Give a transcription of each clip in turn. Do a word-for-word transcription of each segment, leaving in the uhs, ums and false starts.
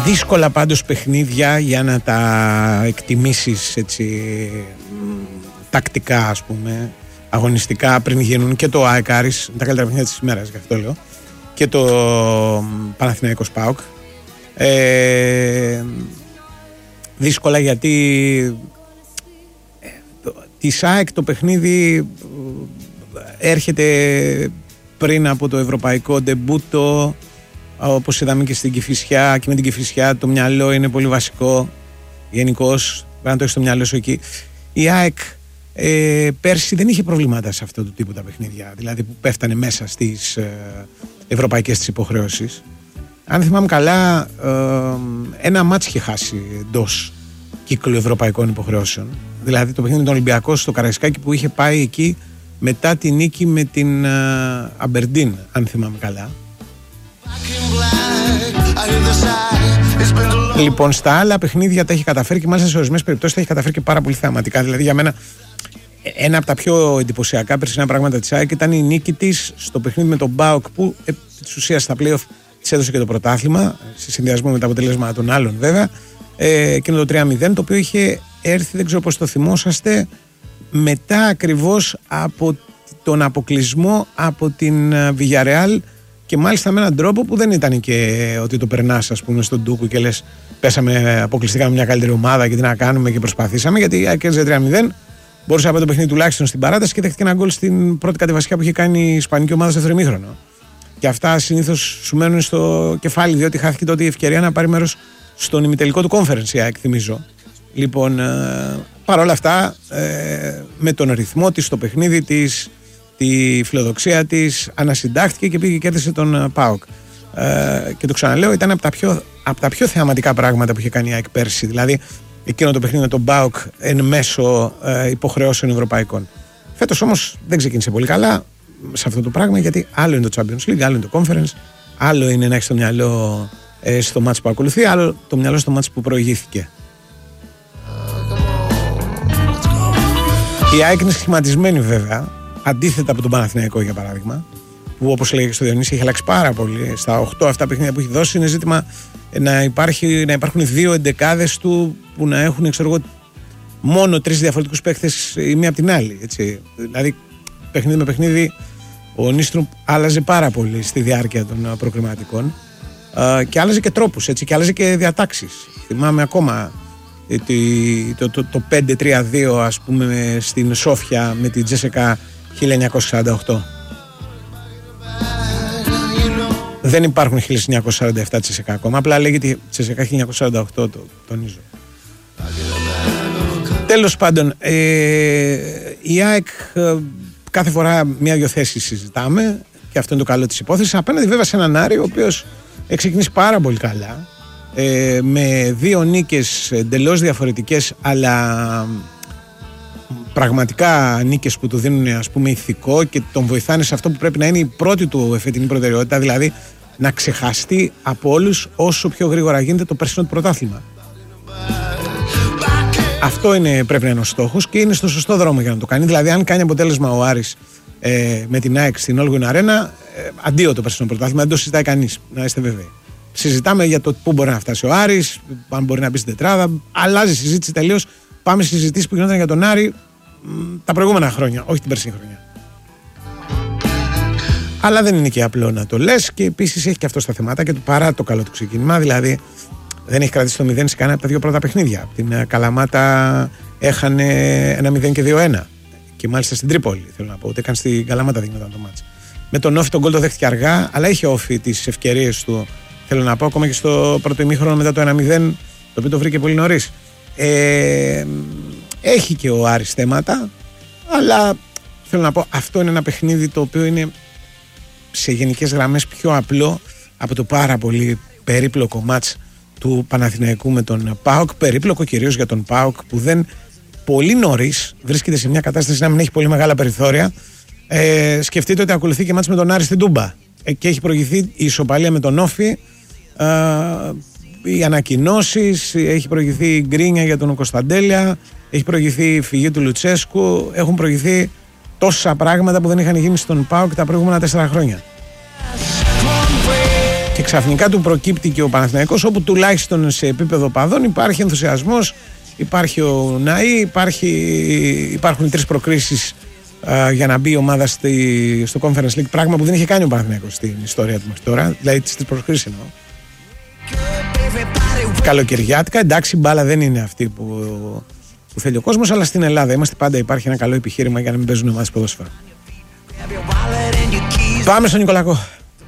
δύσκολα πάντως παιχνίδια για να τα εκτιμήσεις έτσι τακτικά, ας πούμε, αγωνιστικά, πριν γίνουν και το ΑΕΚ Άρης, τα καλύτερα παιχνίδια της ημέρας, γι' αυτό λέω, και το Παναθηναϊκός ΠΑΟΚ. Ε, δύσκολα γιατί τη ΑΕΚ το παιχνίδι έρχεται πριν από το ευρωπαϊκό ντεμπούτο, όπως είδαμε και στην Κηφισιά, και με την Κηφισιά το μυαλό είναι πολύ βασικό γενικώς, πρέπει να το έχει στο μυαλό σου εκεί. Η ΑΕΚ ε, πέρσι δεν είχε προβλήματα σε αυτό το τύπο τα παιχνίδια, δηλαδή που πέφτανε μέσα στις ε, ευρωπαϊκές της υποχρεώσεις. Αν θυμάμαι καλά, ε, ένα μάτς είχε χάσει εντός κύκλου ευρωπαϊκών υποχρεώσεων, δηλαδή το παιχνίδι με τον Ολυμπιακό στο Καραϊσκάκι που είχε πάει εκεί μετά τη νίκη με την ε, Αμπερντίν, αν θυμάμαι καλά. Λοιπόν, στα άλλα παιχνίδια τα έχει καταφέρει και μάλιστα σε ορισμένες περιπτώσεις τα έχει καταφέρει και πάρα πολύ θεαματικά. Δηλαδή, για μένα, ένα από τα πιο εντυπωσιακά περσινά πράγματα της ΑΕΚ ήταν η νίκη της στο παιχνίδι με τον ΠΑΟΚ, που επί της ουσίας στα play-off της έδωσε και το πρωτάθλημα, σε συνδυασμό με τα αποτελέσματα των άλλων βέβαια. Ε, εκείνο το τρία μηδέν, το οποίο είχε έρθει, δεν ξέρω πώς το θυμόσαστε, μετά ακριβώς από τον αποκλεισμό από την Villarreal. Και μάλιστα με έναν τρόπο που δεν ήταν και ότι το περνάς, ας πούμε, στον ντούκου και λες πέσαμε, αποκλειστήκαμε μια καλύτερη ομάδα και τι να κάνουμε και προσπαθήσαμε. Γιατί έκαιγε τρία μηδέν, μπορούσε να πάει το παιχνίδι τουλάχιστον στην παράταση και δέχτηκε ένα γκολ στην πρώτη κατεβασιά που είχε κάνει η Ισπανική ομάδα στο δεύτερο ημίχρονο. Και αυτά συνήθως σου μένουν στο κεφάλι, διότι χάθηκε τότε η ευκαιρία να πάρει μέρος στον ημιτελικό του conference, η ΑΕΚ, θυμίζω. Λοιπόν, ε, παρόλα αυτά, ε, με τον ρυθμό της, το παιχνίδι της, τη φιλοδοξία της, ανασυντάχθηκε και πήγε και κέρδισε τον ΠΑΟΚ. Ε, και το ξαναλέω, ήταν από τα, πιο, από τα πιο θεαματικά πράγματα που είχε κάνει η ΑΕΚ πέρσι. Δηλαδή, εκείνο το παιχνίδι με τον ΠΑΟΚ εν μέσω ε, υποχρεώσεων ευρωπαϊκών. Φέτος όμως δεν ξεκίνησε πολύ καλά σε αυτό το πράγμα, γιατί άλλο είναι το Champions League, άλλο είναι το Conference, άλλο είναι να έχει το μυαλό ε, στο μάτς που ακολουθεί, άλλο το μυαλό στο μάτς που προηγήθηκε. Η ΑΕΚ είναι σχηματισμένη βέβαια, αντίθετα από τον Παναθηναϊκό για παράδειγμα, που όπως λέγεται στο Διονύση έχει αλλάξει πάρα πολύ. Στα οκτώ αυτά παιχνίδια που έχει δώσει είναι ζήτημα να, υπάρχει, να υπάρχουν δύο εντεκάδες του που να έχουν, ξέρω εγώ, μόνο τρεις διαφορετικούς παίκτες η μία από την άλλη. Έτσι. Δηλαδή, παιχνίδι με παιχνίδι, ο Νίστρουμ άλλαζε πάρα πολύ στη διάρκεια των προκριματικών και άλλαζε και τρόπους, έτσι, και άλλαζε και διατάξεις. Θυμάμαι ακόμα το, το, το πέντε τρία δύο, ας πούμε, στην Σόφια με την Τζέσεκα χίλια εννιακόσια σαράντα οκτώ. Δεν υπάρχουν χίλια εννιακόσια σαράντα επτά Τσεσεκά ακόμα, απλά λέγεται Τσεσεκά χίλια εννιακόσια σαράντα οκτώ, το τονίζω. Τέλος πάντων, ε, η ΑΕΚ ε, κάθε φορά μία-δυο θέσεις συζητάμε και αυτό είναι το καλό της υπόθεσης, απέναντι βέβαια σε έναν Άρη ο οποίος ξεκινήσει πάρα πολύ καλά, ε, με δύο νίκες εντελώς διαφορετικές, αλλά πραγματικά νίκες που του δίνουν, ας πούμε, ηθικό και τον βοηθάνε σε αυτό που πρέπει να είναι η πρώτη του εφετινή προτεραιότητα, δηλαδή να ξεχαστεί από όλους όσο πιο γρήγορα γίνεται το περσινό του πρωτάθλημα. Αυτό είναι, πρέπει να είναι ο στόχος και είναι στο σωστό δρόμο για να το κάνει. Δηλαδή, αν κάνει αποτέλεσμα ο Άρης ε, με την ΑΕΚ στην Όλγουιν Αρένα, ε, αντίο το περσινό πρωτάθλημα, δεν το συζητάει κανείς, να είστε βέβαιοι. Συζητάμε για το πού μπορεί να φτάσει ο Άρης, αν μπορεί να μπει στην τετράδα. Αλλάζει η συζήτηση τελείως. Πάμε στις συζητήσεις που γινόταν για τον Άρη τα προηγούμενα χρόνια, όχι την περσινή χρονιά. Αλλά δεν είναι και απλό να το λες και επίσης έχει και αυτό στα θεμάτα και παρά το καλό του ξεκίνημα, δηλαδή δεν έχει κρατήσει το μηδέν σε κανένα από τα δύο πρώτα παιχνίδια. Την Καλαμάτα έχανε ένα μηδέν και δύο ένα και μάλιστα στην Τρίπολη, θέλω να πω, ούτε καν στην Καλαμάτα δεν γινόταν το μάτς. Με τον Όφη τον γκολ το δέχτηκε αργά, αλλά είχε Όφη τις ευκαιρίες του, θέλω να πω, ακόμα και στο πρώτο ημίχρονο μετά το ένα μηδέν, το οποίο το βρήκε πολύ νωρίς. Ε, έχει και ο Άρης θέματα, αλλά θέλω να πω, αυτό είναι ένα παιχνίδι το οποίο είναι σε γενικές γραμμές πιο απλό από το πάρα πολύ περίπλοκο μάτς του Παναθηναϊκού με τον ΠΑΟΚ. Περίπλοκο κυρίως για τον ΠΑΟΚ που δεν πολύ νωρίς βρίσκεται σε μια κατάσταση να μην έχει πολύ μεγάλα περιθώρια. Ε, σκεφτείτε ότι ακολουθεί και μάτς με τον Άρη στην Τούμπα ε, και έχει προηγηθεί η ισοπαλία με τον Όφη, ε, οι ανακοινώσεις, έχει προηγηθεί η γκρίνια για τον Κωνσταντέλια, έχει προηγηθεί η φυγή του Λουτσέσκου, έχουν προηγηθεί τόσα πράγματα που δεν είχαν γίνει στον ΠΑΟΚ τα προηγούμενα τέσσερα χρόνια. και ξαφνικά του προκύπτει και ο Παναθηναϊκός, όπου τουλάχιστον σε επίπεδο παδών υπάρχει ενθουσιασμός, υπάρχει ο Ναή, υπάρχει, υπάρχουν οι τρεις προκρίσεις α, για να μπει η ομάδα στη, στο Conference League, πράγμα που δεν είχε κάνει ο Παναθηναϊκός στην ιστορία του μέχρι τώρα, δηλαδή τις τρεις προκρίσεις εννοώ. Καλοκαιριάτικα, εντάξει, η μπάλα δεν είναι αυτή που, που θέλει ο κόσμος, αλλά στην Ελλάδα είμαστε πάντα, υπάρχει ένα καλό επιχείρημα για να μην παίζουν ομάδες ποδόσφαιρα. Πάμε στον Νικολακό.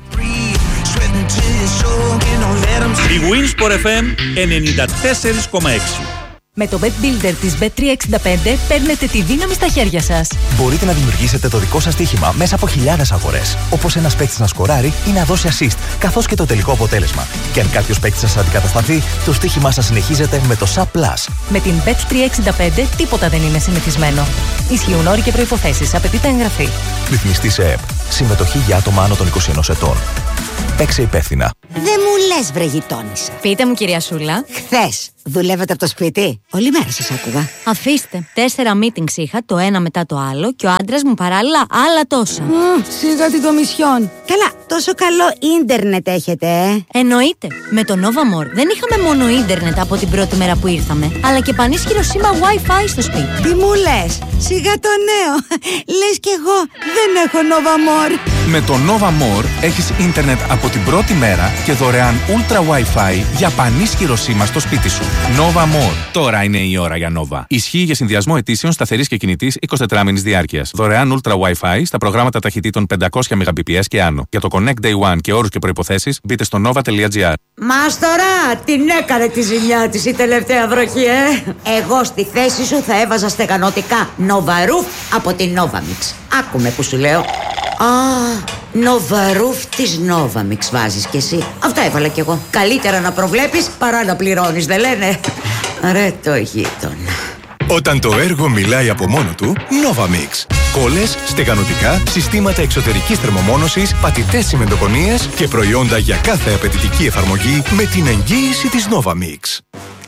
Η Winsport εφ εμ ενενήντα τέσσερα κόμμα έξι. Με το Bet Builder της μπετ τριακόσια εξήντα πέντε παίρνετε τη δύναμη στα χέρια σας. Μπορείτε να δημιουργήσετε το δικό σας στοίχημα μέσα από χιλιάδες αγορές. Όπως ένας παίκτης να σκοράρει ή να δώσει assist, καθώς και το τελικό αποτέλεσμα. Και αν κάποιος παίκτης σας αντικατασταθεί, το στοίχημά σας συνεχίζεται με το Sub Plus. Με την μπετ τριακόσια εξήντα πέντε τίποτα δεν είναι συνηθισμένο. Ισχύουν όροι και προϋποθέσεις. Απαιτείται εγγραφή. Ρυθμιστή σε ΕΠ. Συμμετοχή για άτομα άνω των είκοσι ενός ετών. Παίξε υπεύθυνα. Δεν μου λες, βρε γειτόνισσα. Πείτε μου, κυρία Σούλα. Χθες δουλεύετε από το σπίτι? Όλη μέρα σας άκουγα. Αφήστε. Τέσσερα meetings είχα, το ένα μετά το άλλο, και ο άντρας μου παράλληλα άλλα τόσα. Mm, σιγά την κομισιόν. Καλά, τόσο καλό ίντερνετ έχετε, ε. Εννοείται. Με το Novamor δεν είχαμε μόνο ίντερνετ από την πρώτη μέρα που ήρθαμε, αλλά και πανίσχυρο σήμα Wi-Fi στο σπίτι. Τι μου λες? Σιγά το νέο. Λες κι εγώ δεν έχω Novamor. Με το Novamor έχεις ίντερνετ από την πρώτη μέρα και δωρεάν Ultra Wi-Fi για πανίσχυρο σήμα στο σπίτι σου. Novamor. Τώρα είναι η ώρα για Nova. Ισχύει για συνδυασμό αιτήσεων σταθερής και κινητής εικοσιτετράμηνης διάρκειας. Δωρεάν Ultra Wi-Fi στα προγράμματα ταχυτήτων πεντακόσια μεγαμπιτ και άνω. Για το Connect Day One και όρους και προϋποθέσεις μπείτε στο nova τελεία gr. Μάστορα, την έκανε τη ζημιά της η τελευταία βροχή, ε. Εγώ στη θέση σου θα έβαζα στεγανοτικά Novaroof από την Novamix. Άκουμε που σου λέω. Α, Novaroof της Novamix βάζεις κι εσύ. Αυτό έβαλα κι εγώ. Καλύτερα να προβλέπεις παρά να πληρώνεις, δεν λένε? Ρε το γείτονα. Όταν το έργο μιλάει από μόνο του, Novamix. Κόλλες, στεγανοτικά, συστήματα εξωτερικής θερμομόνωσης, πατητές τσιμεντοκονίες και προϊόντα για κάθε απαιτητική εφαρμογή με την εγγύηση της Novamix.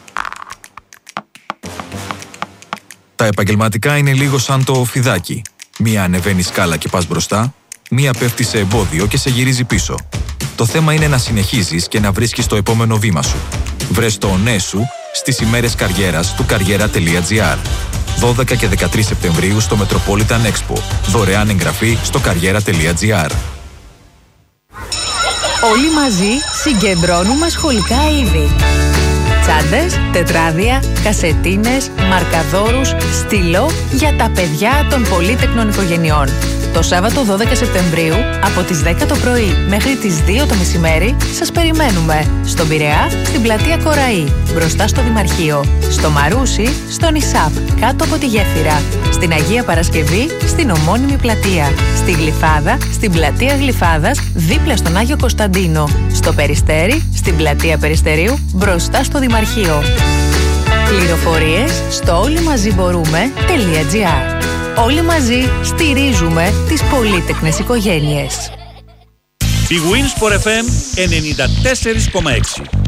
Τα επαγγελματικά είναι λίγο σαν το φιδάκι. Μία ανεβαίνει σκάλα και πας μπροστά, μία πέφτει σε εμπόδιο και σε γυρίζει πίσω. Το θέμα είναι να συνεχίζεις και να βρίσκεις το επόμενο βήμα σου. Βρες το ναι σου στις ημέρες καριέρας του καριέρα τελεία gr. δώδεκα και δεκατρείς Σεπτεμβρίου στο Metropolitan Expo. Δωρεάν εγγραφή στο καριέρα τελεία gr. Όλοι μαζί συγκεντρώνουμε σχολικά είδη. Τσάντες, τετράδια, κασετίνες, μαρκαδόρους, στυλό για τα παιδιά των πολύτεκνων οικογενειών. Το Σάββατο δώδεκα Σεπτεμβρίου από τις δέκα το πρωί μέχρι τις δύο το μεσημέρι σας περιμένουμε στον Πειραιά, στην πλατεία Κοραή, μπροστά στο Δημαρχείο, στο Μαρούσι, στον Ισάπ, κάτω από τη Γέφυρα, στην Αγία Παρασκευή, στην ομώνυμη πλατεία, στη Γλυφάδα, στην πλατεία Γλυφάδας, δίπλα στον Άγιο Κωνσταντίνο, στο Περιστέρι, στην πλατεία Περιστερίου, μπροστά στο Δημαρχείο. Πληροφορίες στο όλοιμαζιμπορούμε.gr. Όλοι μαζί στηρίζουμε τις πολύτεκνες οικογένειες. Η Winsport εφ εμ ενενήντα τέσσερα κόμμα έξι.